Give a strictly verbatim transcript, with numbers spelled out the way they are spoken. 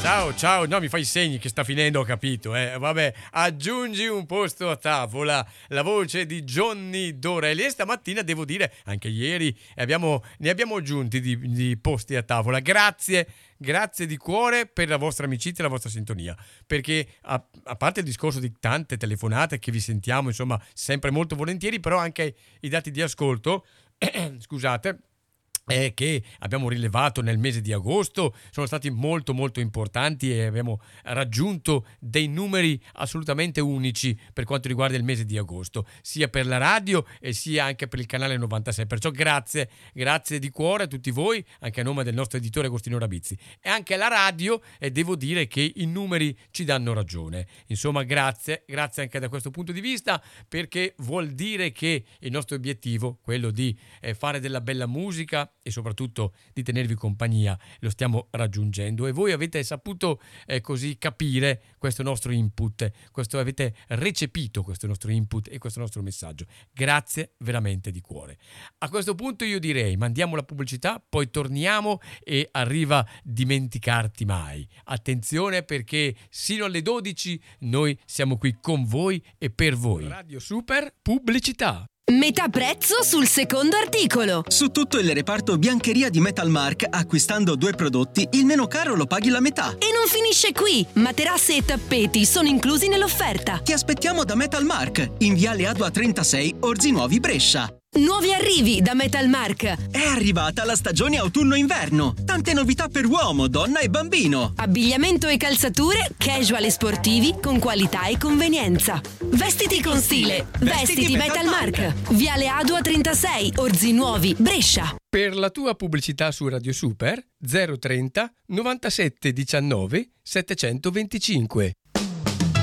Ciao, ciao, no, mi fai i segni che sta finendo, ho capito, eh. Vabbè, aggiungi un posto a tavola, la voce di Johnny Dorelli. E stamattina devo dire, anche ieri, abbiamo, ne abbiamo aggiunti di, di posti a tavola. Grazie, grazie di cuore per la vostra amicizia e la vostra sintonia. Perché a, a parte il discorso di tante telefonate che vi sentiamo, insomma, sempre molto volentieri, però anche i dati di ascolto, scusate, Eh, che abbiamo rilevato nel mese di agosto sono stati molto molto importanti e abbiamo raggiunto dei numeri assolutamente unici per quanto riguarda il mese di agosto, sia per la radio e sia anche per il canale novantasei. Perciò grazie, grazie di cuore a tutti voi, anche a nome del nostro editore Agostino Rabizzi e anche alla radio, e devo dire che i numeri ci danno ragione. Insomma, grazie, grazie anche da questo punto di vista, perché vuol dire che il nostro obiettivo, quello di eh, fare della bella musica e soprattutto di tenervi compagnia, lo stiamo raggiungendo, e voi avete saputo eh, così capire questo nostro input, questo avete recepito questo nostro input e questo nostro messaggio. Grazie veramente di cuore. A questo punto io direi mandiamo la pubblicità, poi torniamo e arriva Dimenticarti mai. Attenzione, perché sino alle dodici noi siamo qui con voi e per voi. Radio Super Pubblicità. Metà prezzo sul secondo articolo. Su tutto il reparto biancheria di Metalmark, acquistando due prodotti, il meno caro lo paghi la metà. E non finisce qui. Materasse e tappeti sono inclusi nell'offerta. Ti aspettiamo da Metalmark, in viale Adua trentasei, Orzinuovi, Brescia. Nuovi arrivi da Metalmark. È arrivata la stagione autunno-inverno. Tante novità per uomo, donna e bambino. Abbigliamento e calzature casual e sportivi con qualità e convenienza. Vestiti con stile. Vestiti Metalmark. Viale Adua trentasei, Orzinuovi, Brescia. Per la tua pubblicità su Radio Super zero trenta novantasette diciannove settecentoventicinque.